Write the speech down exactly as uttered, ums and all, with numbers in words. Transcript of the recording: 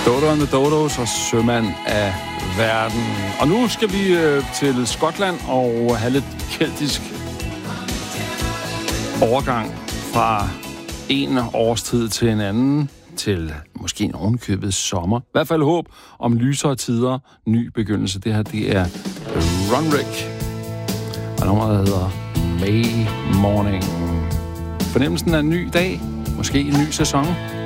Dodo and the Dodos og sømand af verden. Og nu skal vi øh, til Skotland og have lidt keltisk overgang fra en årstid til en anden, til måske en ovenkøbet sommer. I hvert fald håb om lysere tider, ny begyndelse. Det her, det er Runrig. Og nummeret hedder May Morning. Fornemmelsen af en ny dag, måske en ny sæson.